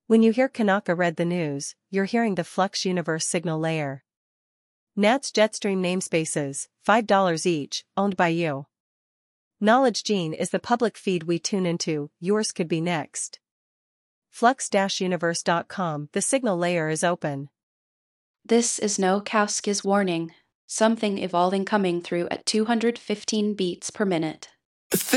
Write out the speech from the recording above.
When you hear Kanaka read the news, you're hearing the Flux Universe signal layer. NAT's Jetstream namespaces, $5 each, owned by you. Knowledge Gene is the public feed we tune into, yours could be next. Flux-universe.com, the signal layer is open. This is no Kauski's warning. Something evolving coming through at 215 beats per minute.